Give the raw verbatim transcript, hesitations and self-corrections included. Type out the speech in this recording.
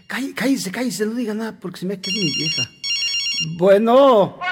Cállese, cállese, cállese, no diga nada porque se me queda mi vieja. Bueno.